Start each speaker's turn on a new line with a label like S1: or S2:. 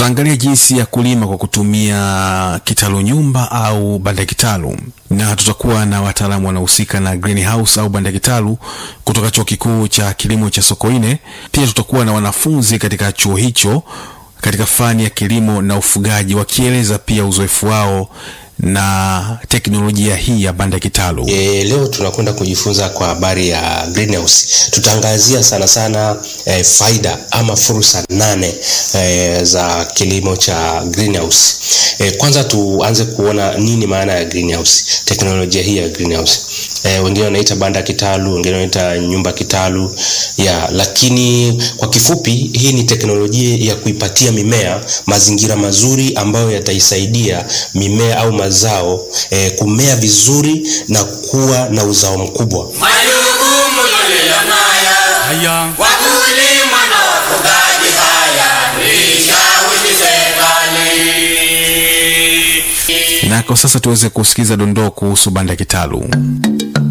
S1: Tutaangalia jinsi ya kulima kwa kutumia kitalu nyumba au banda kitalu, na tutakuwa na wataalamu wanaohusika na greenhouse au banda kitalu kutoka Chuo Kikuu cha Kilimo cha Sokoine. Pia tutakuwa na wanafunzi katika chuo hicho katika fani ya kilimo na ufugaji wakieleza pia uzoefu wao na teknolojia hii ya banda kitalu.
S2: Leo tunakwenda kujifunza kwa habari ya greenhouse. Tutaangazia sana faida ama fursa 8 za kilimo cha greenhouse. Kwanza tuanze kuona nini maana ya greenhouse. Teknolojia hii ya greenhouse. Wengine wanaita banda kitalu, wengine wanaita nyumba kitalu. Lakini kwa kifupi hii ni teknolojia ya kuipatia mimea mazingira mazuri ambayo yataisaidia mimea au mazao kumea vizuri na kuwa na uzao mkubwa.
S3: Majukumu tulionayo wakulima na wafugaji, haya nishawishi serikali.
S1: Na kwa sasa tuweze kusikiza dondoo kuhusu banda kitalu.